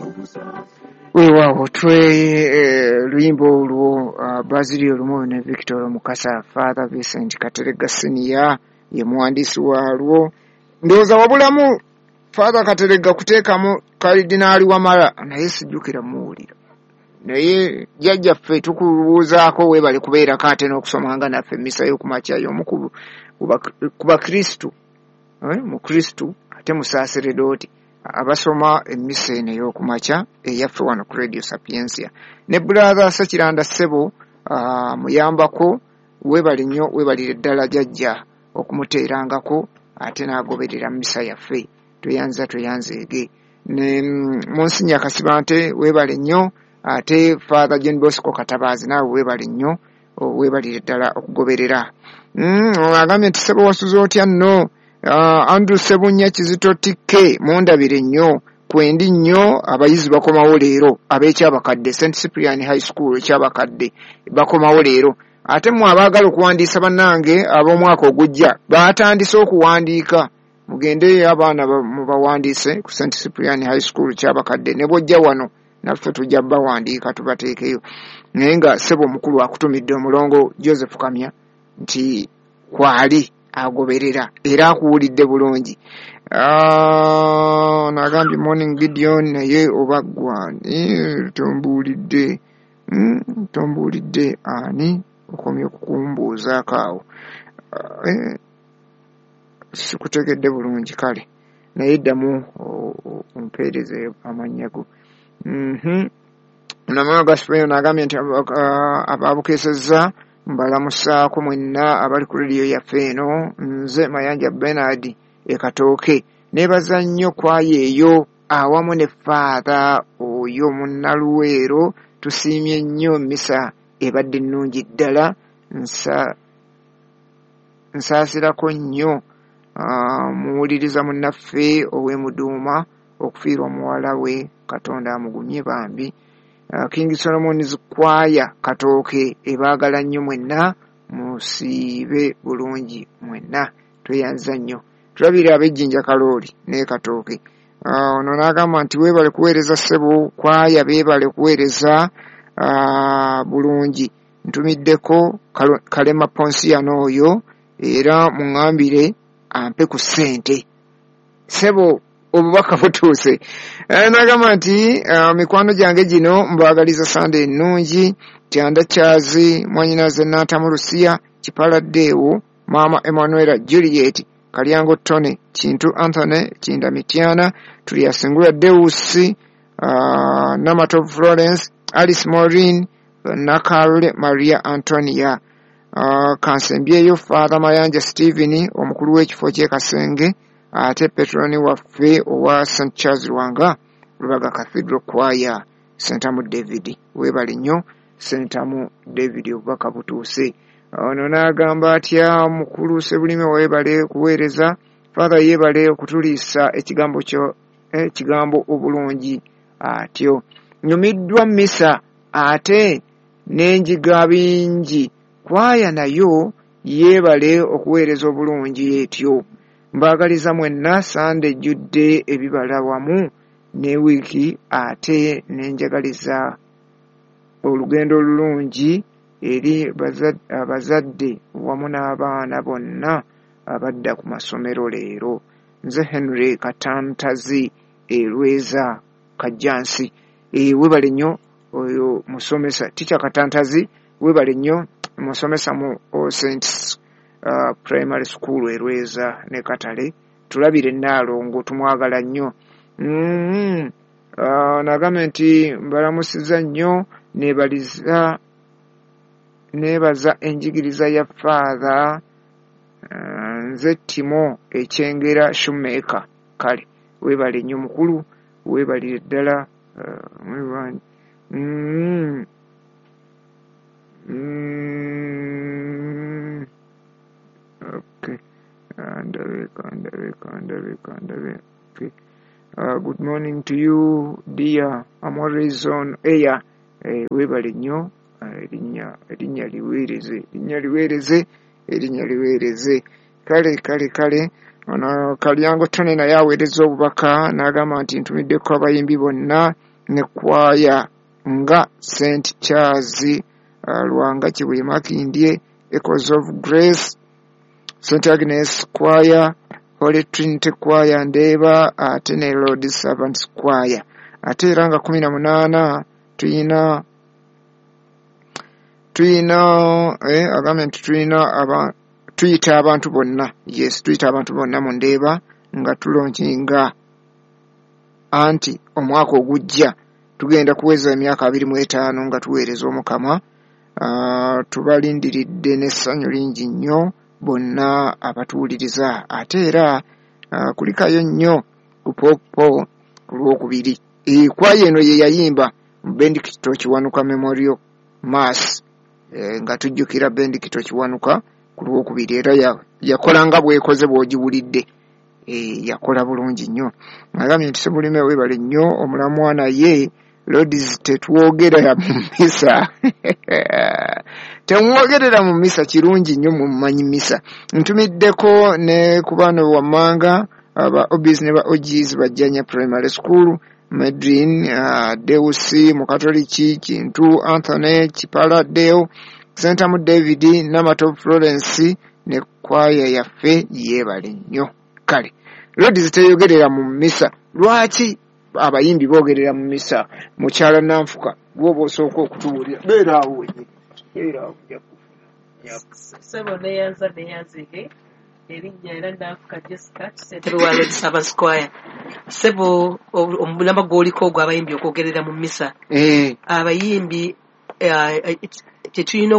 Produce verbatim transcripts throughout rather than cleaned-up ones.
weewaawo twe luyimba olwo uh, Basilio Lumo ne Victor Mukasa. Father Vincent Katerega Senior ye muwandiisi waalwo. Ndowooza wabulamu Father Katerega kuteekamu kalidinaali Wamala naye sijjukira muwulira. Naye jjajjaffe tukubuuzaako weebale kubeerako ate n'okusomanga naffe emmisa y'okumakya y'omu ku bakristu mu kristu ate musaaseredooti abasoma emmisa eno ey'okumakya eyaffe wano ku Radio Sapiensia. Ne brother Sakiranda Ssebo uh, muyambako weebale nnyo weebalire ddala jjajja okumuteerangako ate n'agoberera mmisa yaffe tweyanza tweyanzeege. Ne Monsignor Kasibante weebale nnyo ate Father John Bosco Katabaazi naawe weebale nnyo weebalire ddala okugoberera. Mm, agambye nti Ssebo wasuza otya nno. Uh, Andrew Sebunya Kizito Tikke mundabire nnyo kwendi nnyo abayizi bakomawo leero ab'ekyabakadde Saint Cyprian High School ekyabakadde bakomawo leero. Ate mu abaagala okuwandiisa bannange ab'omwaka ogujja baatandise okuwandiika mugende abaana mubawandiise ku Saint Cyprian High School ekyabakadde ne bwojja wano naffe tujja bawandiika tubateekeyo. Naye nga Ssebo mukulu akutumidde omulongo Joseph Kamya nti kwali agoberera era akuwulidde bulungi. Uh, nagambye morning Gideon naye obaggwani tombuulidde mm, tombuulidde ani okomye okukumbuuzaako awo. Uh, eh, sikutegedde bulungi kale naye ddamu ompeereze amannya go. Mhm. Namama Gaspar nagambye nti ababukeesezza mbalamusaako mwenna abali ku radio yaffe eno. Nze Mayanja Bernard ekatooke neebaza nnyo kwaya eyo awamu ne Father oyo munnaluweero tusiimye nnyo misa ebadde nnungi ddala. Nsa nsaasirako nnyo uh, muwuliriza munnaffe ow'emuduuma okufiirwa omuwala we Katonda amugumye bambi. Uh, King Solomon's Choir Katooke ebaagala nnyo mwenna musiibe bulungi mwenna tweyanza nnyo. Tulabire ab'ejjinja Kalooli ne Katooke. Uh, ono n'agamba nti weebale kuweereza Ssebo Choir beebale kuweereza uh, bulungi. Ntumiddeko Kalema Ponsiano oyo era muŋŋambire ampe ku ssente. Ssebo obubaka butuuse. E, nagamba nti uh, mikwano gyange gino mbaagaliza Sunday ennungi. Tyanda Kyazi Mwanyinaze Nantamu Lucia Kipaladdeewo Mama Emanuela Juliet Kalyango Tony Kintu Anthony Kinda Mityana Tulyasingula Deusi uh, Namato Florence Alice Maureen Nakale Maria Antonia uh, Kansembyeyo Father Mayanja Stephen omukulu w'ekifo ky'e Kasenge ate Petroni waffe owa Saint Charles Lwanga Lubaga Cathedral Choir Sentamu David weebale nnyo Sentamu David obubaka butuuse. Ono n'agamba atya mukulu Sebulime weebale kuweereza Father yeebale okutuliisa ekigambo kyo ekigambo obulungi atyo. Nyumiddwa misa ate n'enjiga bingi kwaya nayo yeebale okuweereza obulungi etyo. Mbaagaliza mwenna Sande ejjudde ebibala wamu ne wiiki ate n'enjagaliza olugendo olulungi eri abazadde wamu n'abaana bonna abadda ku masomero leero. Nze Henry Katantazi Erweza Kajjansi. E, weebale nnyo oyo musomesa Teacher Katantazi weebale nnyo musomesa mu All Saints Uh, Primary School Erweza ne Katale. Tulabire Naalongo tumwagala nnyo. Mm-hmm. Uh, nagambye nti mbalamusiza nnyo neebaliza neebaza enjigiriza ya Father uh, nze Timo Ekyengera Shoemaker. Kale weebale nnyo mukulu weebalire ddala uh, mm-hmm. Mm-hmm. Okay. Andaweka, andaweka, andaweka, andaweka. Okay. Uh, good morning to you, dear. I'm always on air. Eh, weebale nnyo. Erinnya, erinnya liweereze. Erinnya liweereze. Erinnya liweereze. Kale, kale, kale. Ono Kalyango Tone naye aweereza obubaka n'agamba nti ntumiddeko abayimbi bonna ne kwaya nga Saint Charles uh, Lwanga Kibuye Makindye, Echoes of Grace, Saint Agnes Choir, Holy Trinity Choir Ndeeba, ate ne Lord Servants Choir. Ate era nga kumi na munaana tuyina tuyina eh agamba nti tuyina aba tuyita abantu bonna, yes tuyita abantu bonna mu Ndeeba nga tulonkinga anti omwaka ogujja tugenda kuweza emyaka abiri mu etaano nga tuweereza Omukama. Uh, tubalindiridde n'essanyu lingi nnyo bonna abatuwuliriza. Ate era uh, kulikayo nnyo ku Popo ku Lwokubiri. Ekwaya eno ye yayimba mu Bendikito Kiwanuka Memorial Mass, e, nga tujjukira Bendikito Kiwanuka ku Lwokubiri, era yakola nga bwekoze bw'ogiwulidde. E, yakola bulungi nnyo. Agambye nti Sebulime weebale nnyo, omulamwa naye Lords tetwogerera mu misa. Temwogerera mu misa kirungi nnyo mu mmanyi misa. Ntumiddeko ne ku baana wammanga aba Obis ne ba Ogis Bajjanya Primary School, Medrin, uh, Deusi Mukatoliki, Kintu Anthony Kipala Deo, Sentamu David Namato Florence ne kwaya yaffe yeebale nnyo. Kale Lords teyogerera mu misa. Lwaki abayimbi bogerera mu misa? Mukyala Nanfuka gwoba osooka okutuwulira beera awo wennyini, beera awo sebo neyanza neyanzige erinnya era Nanfuka Jessica ssentebe wa Lord Servants Choir. Sebo omulamba gw'oliko ogwo abayimbi okwogerera mu misa, eh abayimbi tetulina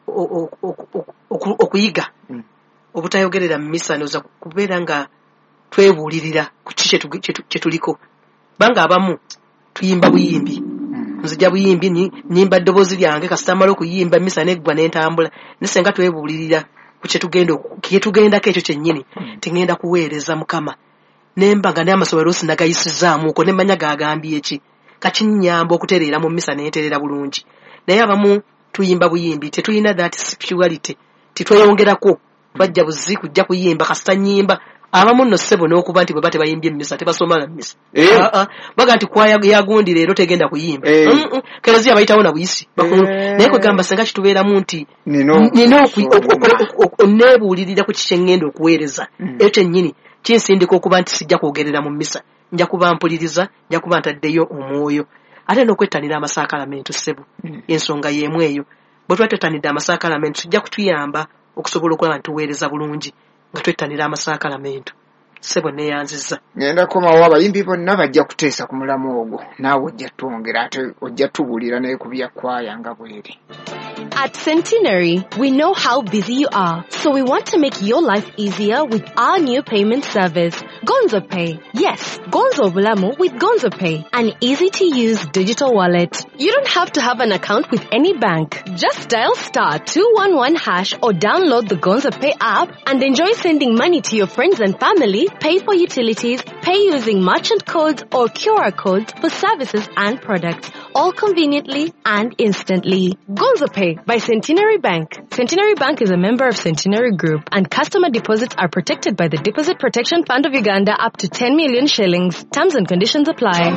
okuyiga obutayogerera mu misa noza kubeera nga twebuulirira ku kiki kye tuliko. Banga abamu tuyimba buyimbi, nzija buyimbi ni nyimba ddoboozi lyange kasita mala okuyimba misa neggwa n'entambula, nesenga twebuulirira ku kye tugenda kye tugendako ekyo kyennyini tengenda kuweereza Mukama. Nemba nga n'amasomero sinagayisizaamu uko nemanya gagambye eki kakinnyamba okutereera mu misa n'enterera bulungi. Naye abamu tuyimba buyimbi tetulina that spirituality, titweyongerako twajja buzi kujja kuyimba kasita nyimba. Abamu nno ssebo n'okuba nti bwe bate bayimbye mmisa tebasoma na mmisa. Eh. Uh, uh, baga nti kwaya yagundi leero tegenda kuyimba. Eh. Mm -mm. Kelezia bayitawo na buyisi. Eh. Naye kwegamba senga kitubeeramu nti nino nino oneebuulirira ku kiki ngenda okuweereza. Ekyo nnyini kinsindika okuba nti sijja kwogerera mu mmisa. Nja kuba mpuliriza, nja kuba ntaddeyo omwoyo. Ate n'okwettanira amasaakalamentu ssebo. Ensonga y'emu eyo. Bwe tuba twettanidde amasaakalamentu kijja kutuyamba okusobola okulaba nti tuweereza bulungi nga twettanira amasaakalamentu. Ssebo neyanziza. Ngenda komawo abayimbi bonna bajja kuteesa ku mulamu ogwo, naawe ojja twongera ate ojja tubuulira naye ku bya kwaya nga bweri. At Centenary, we know how busy you are, so we want to make your life easier with our new payment service, Gonzo Pay. Yes, Gonzo Bulamu with Gonzo Pay, an easy-to-use digital wallet. You don't have to have an account with any bank. Just dial star two one one hash or download the Gonzo Pay app and enjoy sending money to your friends and family, pay for utilities, pay using merchant codes or Q R codes for services and products, all conveniently and instantly. Gonzo Pay by Centenary Bank. Centenary Bank is a member of Centenary Group, and customer deposits are protected by the Deposit Protection Fund of Uganda up to ten million shillings. Terms and conditions apply.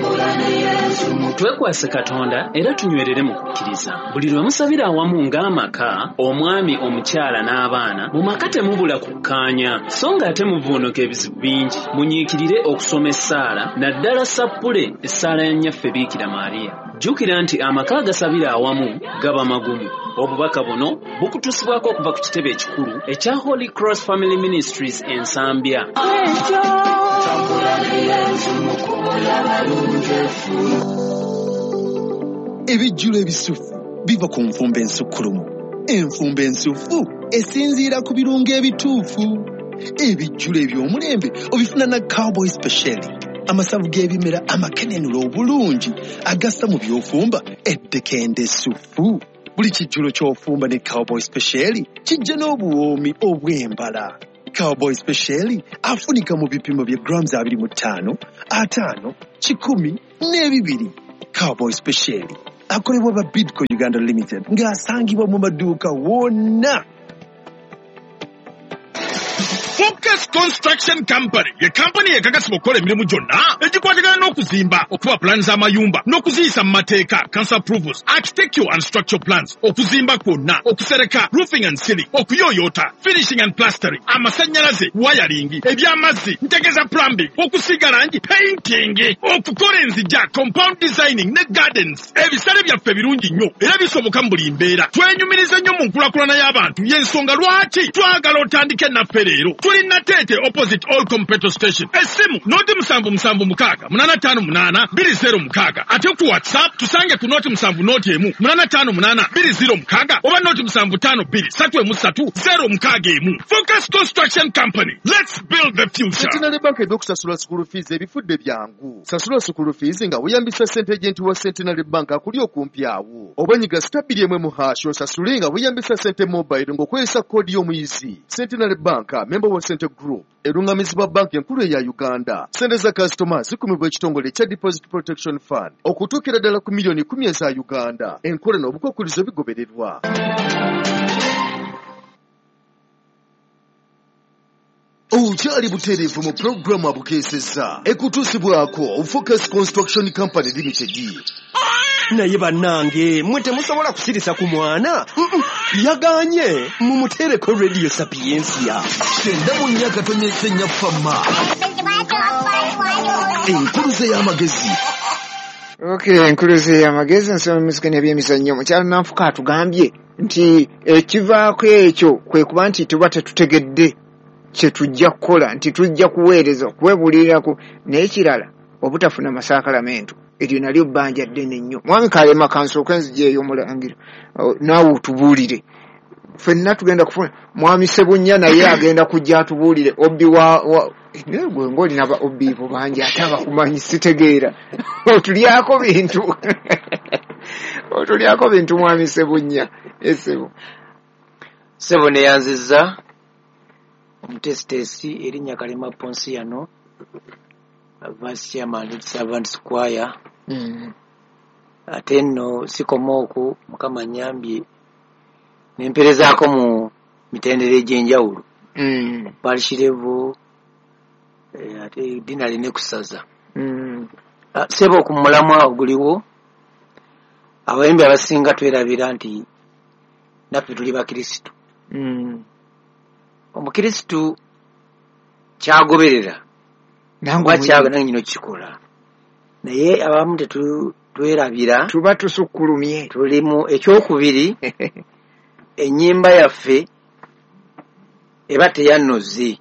Twekwase Katonda era tunywerere mu kukkiriza. Buli lwe musabira awamu ng'amaka, omwami, omukyala n'abaana, mu maka temubula kukkaanya, so nga ate muvvuunuka ebizibu bingi. Munyiikirire okusoma essaala, naddala sappule essaala ya nnyaffe Biikira Maariya. Jjukira nti amaka agasabira awamu gaba magumu. Obubaka buno bukutusibwako okuva ku kitebe ekikulu ekya Holy Cross Family Ministries Ensambya. Ebijjulo ebisufu biva ku nfumba ensukkulumu. Enfumba ensufu esinziira ku birungo ebituufu. Ebijjulo eby'omulembe obifuna na Cowboy Special. Amasavu g'ebimera amakenenula obulungi agassa mu by'ofumba eddekende essufu. Buli kijjulo ky'ofumba ne Cowboy Special kijja n'obuwoomi obw'embala. Cowboy Special afunika mu bipimo bya grams abiri mu ttaano, ataano, kikumi n'ebibiri. Cowboy Special akolebwa ba Bidco Uganda Limited ng'asangibwa mu maduuka wonna. Focus Construction Company ye company ekakasibwa okukola emirimu gyonna egikwatagana n'okuzimba, okuba plans z'amayumba n'okuziyisa mu mateeka, council approvals, architectural and structural plans, okuzimba kwonna, okusereka, roofing and ceiling, okuyoyota, finishing and plastering, amasannyalaze, wiring, ebyamazzi, ntegeza plumbing, okusiga langi, painting, okukola enzija, compound designing ne gardens. Ebisale byaffe birungi nnyo era bisoboka mu buli mbeera. Twenyumiriza nnyo mu nkulakulana y'abantu y'ensonga lwaki twagala otandike naffe leero. Tuli Natete opposite Olcom petrol station. Esimu noti musanvu musanvu mukaaga munana ttaano munaana bbiri zeero mukaaga. Ate ku WhatsApp tusange ku noti musanvu noti emu munana ttaano munaana bbiri zeero mukaaga oba noti musanvu ttaano bbiri ssatu emu ssatu zeero mukaaga emu. Focus Construction Company. Let's build the future. Centenary Bank eby'okusasula school fees ebifudde byangu. Sasula school fees nga weyambisa ssente agent wa Centenary Bank akuli okumpi awo. Obanyiga stabili emwe mu hash osasule nga weyambisa ssente mobile ng'okozesa koodi y'omuyizi. Centenary Bank member wa Center Group erungamizibwa bank enkulu eya Uganda. Ssente za customers zikumibwa ekitongole kya Deposit Protection Fund okutuukira ddala ku miliyoni kumi eza Uganda. Enkola n'obukwakkulizo bigobererwa. Ukyali butereevu mu programu abukeesezza ekutuusibwako Focus Construction Company Limited. Naye bannange mwe temusobola kusirisa ku mwana yaganye mumutereko Radio Sapiensia Kyenda mu nnya katonyesa ennya fama enkuluze y'amagezi. Okay, enkuluze y'amagezi nsoma muzika n'ebyemizannyo. Mukyala Nanfuka atugambye nti ekivaako ekyo kwe kuba nti tuba tetutegedde kye tujja kukola, nti tujja kuweereza okuwebuulirako n'ekirala obutafuna masaakalamentu. Eryo nalyo bbanja ddene nnyo. Mwami Kalema kansooka nzija eyo omulangira naawe otubuulire. Ffenna tugenda kufuna mwami Sebunnya naye agenda kujja atubuulire obbi wa gwe ng'olina ba obbi bo bangi ate abakumanyi sitegeera. Otulyako bintu otulyako bintu mwami Sebunnya. Esebo Sebo ne yanzizza omutesitesi erinnya Kalema Ponsiano Vice Chairman of Servants Choir. Mm. Ate nno sikomooku Mukama nnyambye nemperezaako mu mitendera egy'enjawulo. Mm. Parish level ate dinali ne kusaza. Mm. Sebo ku mulamwa oguliwo abayimbi abasinga twerabira nti naffe tuli bakristo. Mm. Omukristo kyagoberera nangwa kyagana nyino kikola naye abamu tetu twerabira tuba tusukkulumye tuli mu ekyokubiri ennyimba yaffe eba teyannoze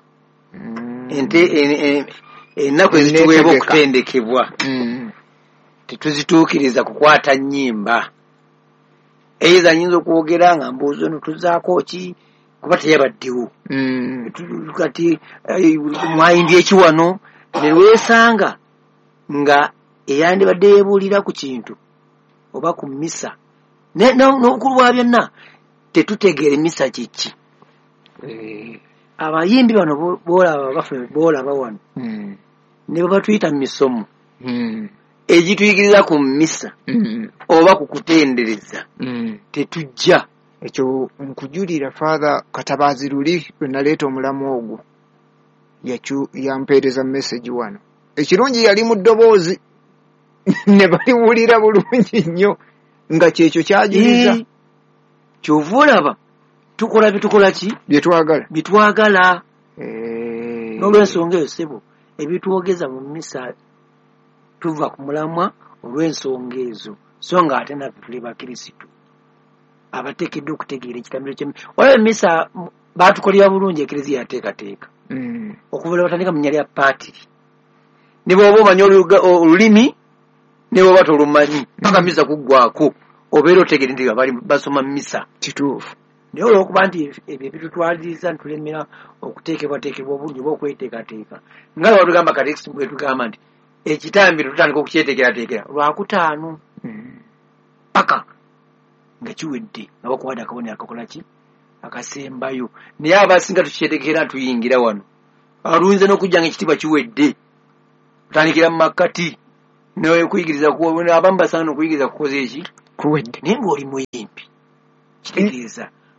ente ennaku ezituweebwa okutendekebwa tetuzituukiriza kukwata nnyimba eiza nyinza okwogera nga mbuuzo no tuzaako ki kuba teyabaddewo kati mwayimbye ekiwano ne lwesanga nga eyandibadde yeebuulira ku kintu oba ku mmisa n'okulwa byonna tetutegeera emmisa kiki. Abayimbi bano boolaba bafe boolaba wano ne bwe batuyita mu misomo egituyigiriza ku mmisa oba ku kutendereza tetujja. Ekyo nkujulira Father Katabazi Luli lwe naleeta omulamu ogwo yampeereza message wano. Ekirungi yali mu ddoboozi ne baliwulira bulungi nnyo nga kyekyo kyajuliza. Kyova olaba tukola bitukola ki byetwagala bitwagala. N'olwensonga eyo Sebo ebitwogeza mu mmisa tuva ku mulamwa olw'ensonga ezo so nga ate naffe tuli bakirisitu abateekeddwa okutegeera ekitambiro kye. Olaba emmisa baatukolera bulungi ekereziya yateekateeka okuva batandika mu nnya lya paatiri ne bw'oba omanyi olulimi ne bw'oba tolumanyi paka mmisa kuggwako obeera otegere nti bali basoma mmisa kituufu. Naye olw'okuba nti ebyo ebitutwaliriza ntitulemera okuteekebwateekebwa obulungi oba okweteekateeka nga lwe batugamba katekisi bwe tugamba nti ekitambiro tutandika okukyeteekerateekera lwakutaano paka nga kiwedde nga bakuwadde akabonero akakola ki akasembayo. Naye abasinga tukyeteekera tuyingira wano aluyinza n'okujja nga ekitiibwa kiwedde tutandikira mu makkati n'okuyigiriza abamu basaana okuyigiriza kukoza eki kuwedde. Naye ng'oli muyimbi kitegeeza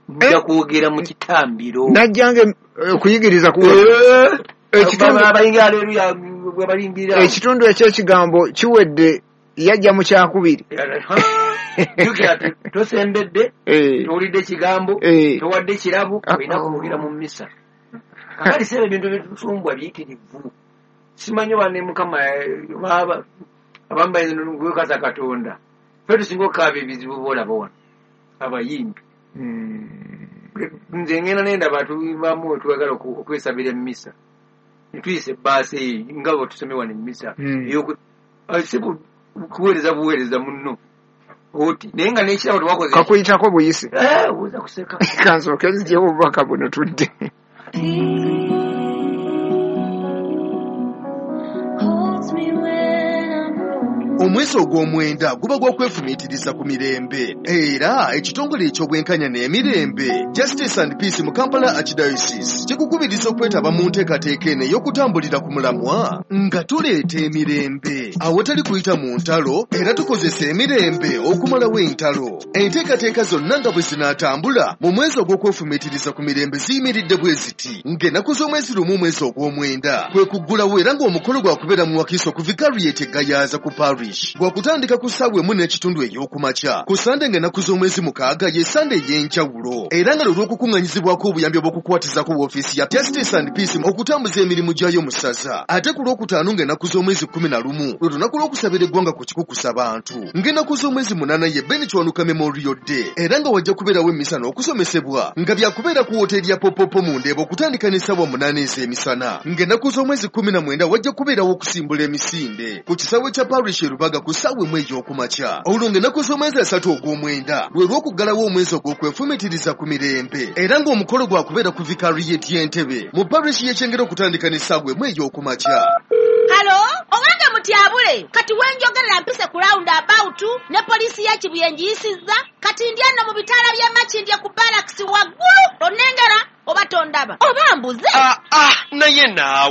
nja kwogera mu kitambiro najjange okuyigiriza ku abayingira aleluya bwe balingirira ekitundu ekyekigambo kiwedde yajja mu kyakubiri tosembedde towulidde ekigambo towadde kirabo olina kwogera mu mmisa kakati seera ebintu byetutumbwa biyitirivu simanyi wane mukama abambagwekaza katonda fe tusinga okukaaba ebizibu boolaba wano abayimbi nze ngenda nenda batubamu twagala okwesabira emmisa netuyisa ebbaasa eyo nga bwe tusome wano emmisa sibu kuweereza buweereza munno oti naye nga nekirabo tewakoze kakuyitako buyisi oza kuseka kansooke nzijewo obubaka buno tudde omwezi ogw'omwenda guba gw'okwefumiitiriza ku mirembe era ekitongole eky'obwenkanya n'emirembe Justice and Peace mu Kampala Archdiocese kikukubiriza okwetaba mu nteekateeka eno ey'okutambulira ku mulamwa nga tuleeta emirembe awatali kuyita mu ntalo era tukozesa emirembe okumalawo entalo. Enteekateeka zonna nga bwe zinaatambula mu mwezi ogw'okwefumiitiriza ku mirembe ziyimiridde bwe ziti ng'ennaku z'omwezi lumu omwezi ogw'omwenda kwe kuggulawo era ng'omukolo gwakubeera mu wakiso ku Vicariate Gayaza ku Parish gwakutandika ku ssaawa emu n'ekitundu ey'okumakya ku Sande ng'ennaku z'omwezi mukaaga ye Sande ey'enjawulo era nga lw'okukuŋŋanyizibwako obuyambi obw'okukwatizako woofiisi ya Justice and Peace okutambuza emirimu gyayo mu ssaza ate ku lwokutaano ng'ennaku z'omwezi kkumi na lumu lwe lunaku lw'okusabira eggwanga ku kikukusa bantu ng'ennaku z'omwezi munaana ye Ben Kiwanuka Memorial Day era nga wajja kubeerawo emisa n'okusomesebwa nga byakubeera ku woteeri ya Popopo mu Ndeeba okutandika n'essaawa munaana ez'emisana ng'ennaku z'omwezi kkumi na mwenda wajja kubeerawo okusimbula emisinde ku kisaawe kya Parish Rubaga ku ssaawa emu ey'okumakya olwo ng'ennaku z'omwezi asatu ogw'omwenda lwe lw'okuggalawo omwezi ogw'okwefumiitiriza ku mirembe era ng'omukolo gwakubeera ku Vicariate y'Entebbe mu Parish y'Ekyengera okutandika n'essaawa emu ey'okumakya. Halo, owange mutyabule kati wenjogerera mpise ku round about ne poliisi ya Kibuyenji yisizza kati ndi ano mu bitaala bya Makindye ku Barracks waggulu onengera oba tondaba oba mbuze ah, ah, naye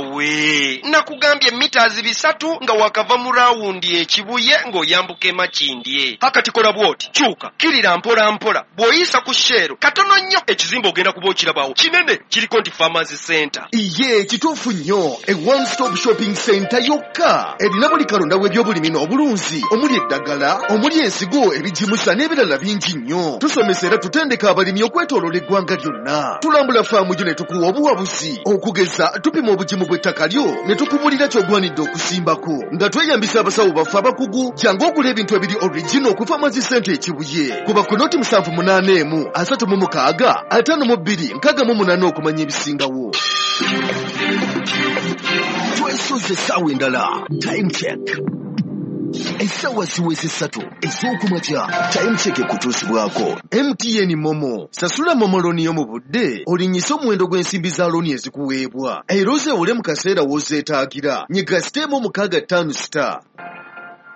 naawe nakugambye mitaazi bisatu nga wakava mu rawundi ekibuye ng'oyambuka e Makindye hakati kola bwoti kyuka kirira mpola mpola bw'oyisa ku Shero katono nnyo ekizimbe ogenda kuba okirabawo kinene kiriko nti Farmers Center. Iye kituufu nnyo e one stop shopping center yokka erina buli kalonda w'ebyobulimi n'obulunzi omuli eddagala omuli ensigo ebijimusa n'ebirala bingi nnyo tusomesa era tutendeka abalimi okwetooloola eggwanga lyonna tulambula faamu gyo ne tukuwa obuwabuzi okugeza tupima obugimu bw'ettaka lyo ne tukubulira ky'ogwanidde okusimbako nga tweyambisa abasawo baffe abakugu jangu ogula ebintu ebiri original okuva Farmers Center ekibuye kuba ku noti musanvu munaana emu asatu mu mukaaga ataano mu bbiri nkaaga mu munaana okumanya ebisingawo. Twesoze essaawa endala time check essaawa ziweze ssatu ez'okumakya time check ekutuusibwako. M T N Momo sasula Momo looni yo mu budde olinnyise omuwendo gw'ensimbi za looni ezikuweebwa era ozeewole mu kaseera w'ozeetaagira nyiga siteemu mukaaga ttaano star